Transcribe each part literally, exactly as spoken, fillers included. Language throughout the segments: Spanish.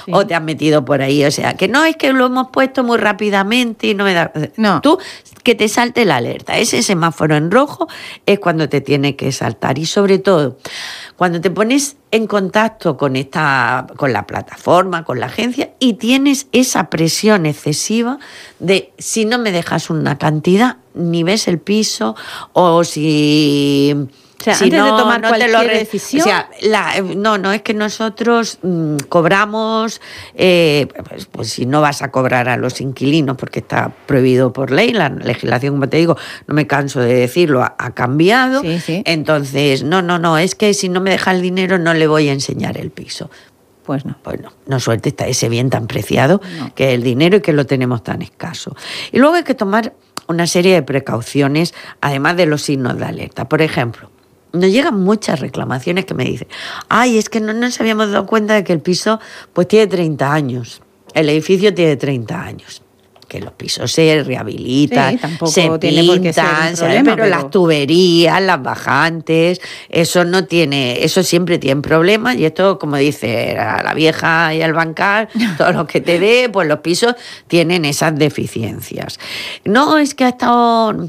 sí. o te has metido por ahí. O sea, que no es que lo hemos puesto muy rápidamente y no me da... No. Tú, que te salte la alerta. Ese semáforo en rojo es cuando te tiene que saltar. Y sobre todo, cuando te pones en contacto con esta, con la plataforma, con la agencia, y tienes esa presión excesiva de si no me dejas una cantidad, ni ves el piso, o si... O sea, si antes no, de tomar no te cualquier lo re... decisión... O sea, la, no, no, es que nosotros mmm, cobramos, eh, pues, pues si no vas a cobrar a los inquilinos, porque está prohibido por ley, la legislación, como te digo, no me canso de decirlo, ha, ha cambiado. Sí, sí. Entonces, no, no, no, es que si no me deja el dinero no le voy a enseñar el piso. Pues no. Pues no, no suerte está ese bien tan preciado No. que es el dinero y que lo tenemos tan escaso. Y luego hay que tomar una serie de precauciones, además de los signos de alerta. Por ejemplo, nos llegan muchas reclamaciones que me dicen, ay, es que no nos habíamos dado cuenta de que el piso pues tiene treinta años, el edificio tiene treinta años. Que los pisos se rehabilitan, sí, tampoco se tiene por qué ser un pintan, problema, pero, pero las tuberías, las bajantes, eso no tiene, eso siempre tiene problemas. Y esto, como dice a la vieja y al bancar, todo lo que te dé, pues los pisos tienen esas deficiencias. No, es que ha estado...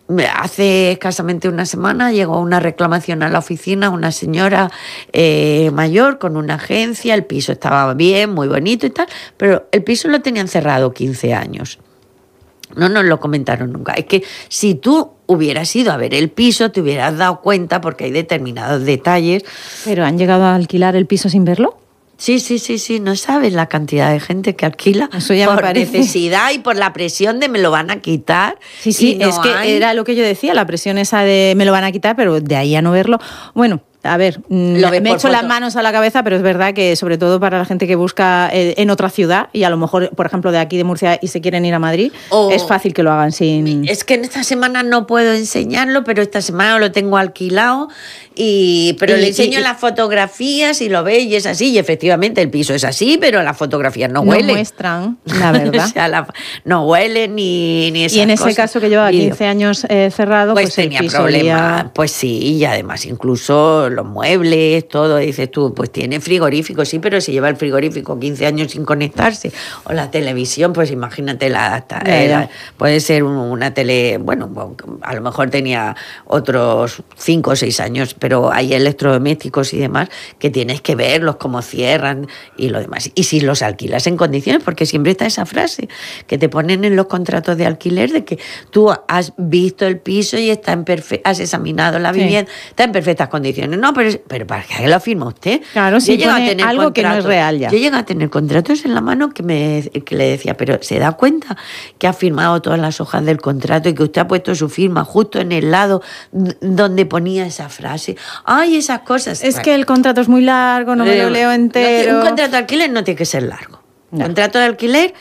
Hace escasamente una semana llegó una reclamación a la oficina, una señora eh, mayor con una agencia, el piso estaba bien, muy bonito y tal, pero el piso lo tenían cerrado quince años. No nos lo comentaron nunca. Es que si tú hubieras ido a ver el piso, te hubieras dado cuenta porque hay determinados detalles. ¿Pero han llegado a alquilar el piso sin verlo? Sí, sí, sí, sí, no sabes la cantidad de gente que alquila Eso ya por me parece. necesidad y por la presión de me lo van a quitar. Sí, sí, no es que hay... era lo que yo decía, la presión esa de me lo van a quitar, pero de ahí a no verlo. Bueno, a ver, Lo ves me por echo las foto. manos a la cabeza, pero es verdad que sobre todo para la gente que busca eh, en otra ciudad y a lo mejor, por ejemplo, de aquí de Murcia y se quieren ir a Madrid, O- es fácil que lo hagan sin... Es que en esta semana no puedo enseñarlo, pero esta semana lo tengo alquilado, y pero Y- le enseño y- las fotografías y lo ve y es así, y efectivamente el piso es así, pero las fotografías no no huelen. muestran, la verdad. O sea, la- no huelen ni, ni esas Y en ese cosas. caso que llevaba Vídeo. quince años eh, cerrado, Pues, pues, el tenía piso problemas, olía- pues sí, y además incluso los muebles, todo, dices tú, pues tiene frigorífico, sí, pero si lleva el frigorífico quince años sin conectarse, o la televisión, pues imagínate, la, hasta, Ya, eh, ya. la- puede ser un- una tele, bueno, a lo mejor tenía otros cinco o seis años, pero hay electrodomésticos y demás que tienes que verlos, cómo cierran y lo demás. Y si los alquilas en condiciones, porque siempre está esa frase que te ponen en los contratos de alquiler de que tú has visto el piso y está en perfe- has examinado la Sí. vivienda, está en perfectas condiciones. No, pero, pero ¿para qué lo firma usted? Claro, Yo si he llegado pone algo que no es contratos- real ya. Yo llegué a tener contratos en la mano que, me, que le decía, pero ¿se da cuenta que ha firmado todas las hojas del contrato y que usted ha puesto su firma justo en el lado d- donde ponía esa frase? Ay, esas cosas. Es que el contrato es muy largo, no me lo Eh, leo no entero. tiene- un contrato de alquiler no tiene que ser largo. Un No. contrato de alquiler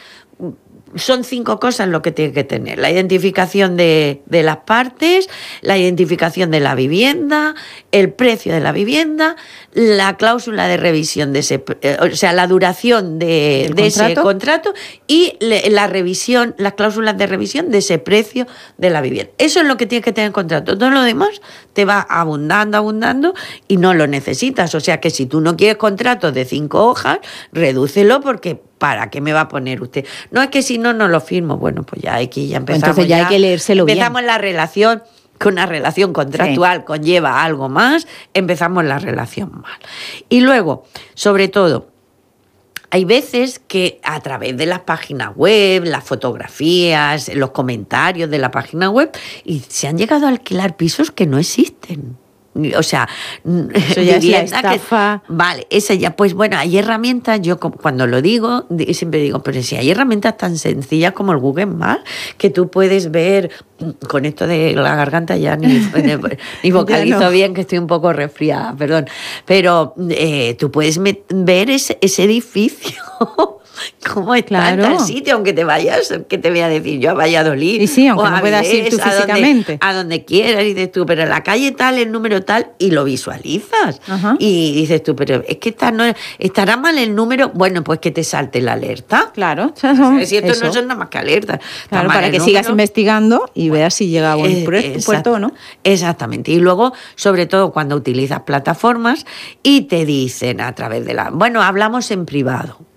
son cinco cosas lo que tiene que tener: la identificación de, de las partes, la identificación de la vivienda, el precio de la vivienda, la cláusula de revisión de ese, eh, o sea, la duración de, ¿Del de ese contrato? contrato y le- la revisión, las cláusulas de revisión de ese precio de la vivienda. Eso es lo que tiene que tener el contrato. Todo lo demás te va abundando, abundando y no lo necesitas. O sea que si tú no quieres contratos de cinco hojas, redúcelo, porque ¿para qué me va a poner usted? No, es que si no, no lo firmo. Bueno, pues ya aquí ya empezamos. Entonces ya hay que leérselo bien. Empezamos la relación, que una relación contractual conlleva algo más, empezamos la relación mal. Y luego, sobre todo, hay veces que a través de las páginas web, las fotografías, los comentarios de la página web, y se han llegado a alquilar pisos que no existen. O sea, Eso ya es la estafa. Que, vale, esa ya, pues bueno, hay herramientas, yo como- cuando lo digo, di- siempre digo, pero si hay herramientas tan sencillas como el Google Maps, que tú puedes ver, con esto de la garganta ya ni, ni, ni vocalizo Ya no. bien, que estoy un poco resfriada, perdón, pero eh, tú puedes met- ver ese, ese edificio. ¿Cómo está Claro. en tal sitio? Aunque te vayas, que te voy a decir yo a Valladolid. Y sí, aunque o no a puedas ir Avilés, tú a donde- físicamente. A donde quieras, y dices tú, pero la calle tal, el número tal, y lo visualizas. Ajá. Y dices tú, pero es que esta no, estará mal el número. Bueno, pues que te salte la alerta. Claro, o sea, son- Si esto eso. no son nada más que alertas. Está Claro, mal para el que sigas número. investigando y veas si llega a buen Eh, puer- exact- puerto o no. Exactamente. Y luego, sobre todo cuando utilizas plataformas y te dicen a través de la... Bueno, hablamos en privado.